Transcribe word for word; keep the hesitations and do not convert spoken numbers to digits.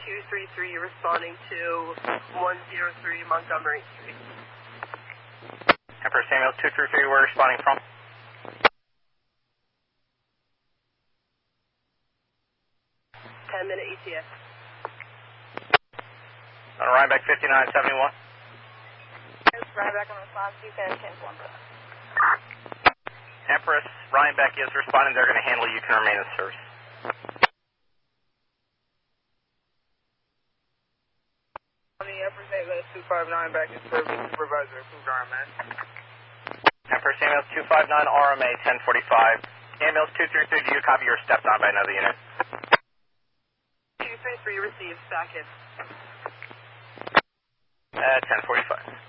two three three responding to one oh three Montgomery Street. Emperor Samuel two three three, we're responding from? ten minute E T A. On Rhinebeck fifty-nine seventy-one. Rhinebeck on response, you can cancel one. Empress, Rhinebeck is responding. They're going to handle you. You can remain in service. Empress Samuel two five nine back in service. Supervisor, approved R M A. Empress Samuel two five nine, R M A ten forty-five. Samuel two three three, do you copy? You're stepped on by another unit. two three three received, back in. Uh, ten forty-five.